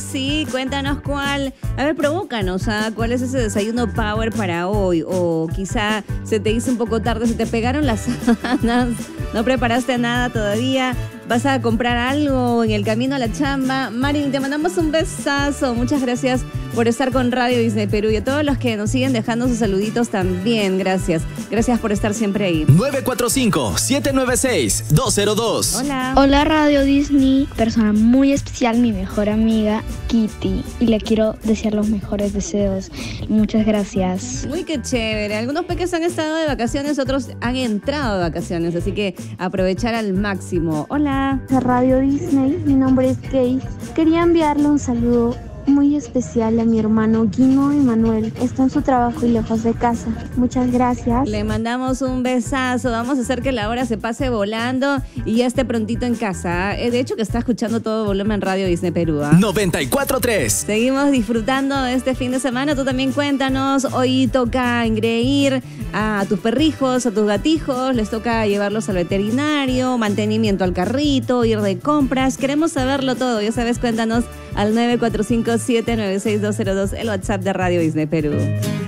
sí, cuéntanos cuál. A ver, provócanos, ¿cuál es ese desayuno power para hoy? O quizá se te hizo un poco tarde, se te pegaron las sábanas, no preparaste nada todavía. ¿Vas a comprar algo en el camino a la chamba? Marilyn, te mandamos un besazo. Muchas gracias por estar con Radio Disney Perú y a todos los que nos siguen dejando sus saluditos también. Gracias. Gracias por estar siempre ahí. 945-796-202. Hola. Hola Radio Disney, persona muy especial, mi mejor amiga Kitty. Y le quiero desear los mejores deseos. Muchas gracias. Uy, qué chévere. Algunos peques han estado de vacaciones, otros han entrado de vacaciones. Así que aprovechar al máximo. Hola. De Radio Disney, mi nombre es Kate. Quería enviarle un saludo muy especial a mi hermano Guino Emanuel. Está en su trabajo y lejos de casa. Muchas gracias. Le mandamos un besazo. Vamos a hacer que la hora se pase volando y ya esté prontito en casa. De hecho, que está escuchando todo volumen Radio Disney Perú. 94.3. Seguimos disfrutando de este fin de semana. Tú también cuéntanos. Hoy toca engreír a tus perrijos, a tus gatijos. Les toca llevarlos al veterinario, mantenimiento al carrito, ir de compras. Queremos saberlo todo. Ya sabes, cuéntanos al 945-796-202, el WhatsApp de Radio Disney Perú.